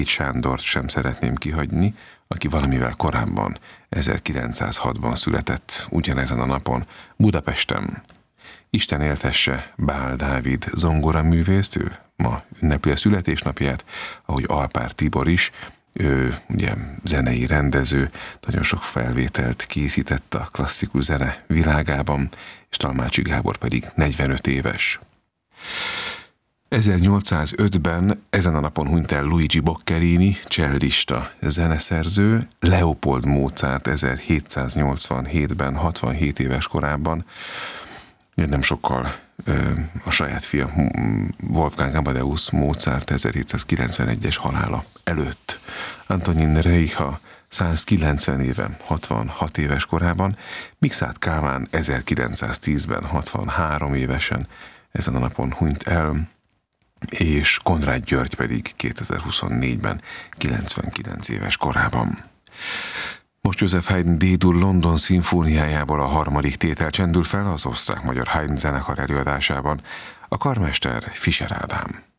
Sándort sem szeretném kihagyni, aki valamivel korábban, 1906-ban született ugyanezen a napon Budapesten. Isten éltesse Bál Dávid zongoraművészt, ő ma ünnepli a születésnapját, ahogy Alpár Tibor is. Ő ugye zenei rendező, nagyon sok felvételt készített a klasszikus zene világában, és Talmácsi Gábor pedig 45 éves. 1805-ben ezen a napon hunyt el Luigi Boccherini, csellista zeneszerző, Leopold Mozart 1787-ben, 67 éves korában, nem sokkal a saját fia Wolfgang Amadeus Mozart 1791-es halála előtt. Antonin Reicha 190 éve, 66 éves korában, Mikszáth Kálmán 1910-ben, 63 évesen ezen a napon hunyt el, és Konrád György pedig 2024-ben 99 éves korában. Most Joseph Haydn D-dur London szimfóniájából a harmadik tétel csendül fel az osztrák-magyar Haydn zenekar előadásában, a karmester Fischer Ádám.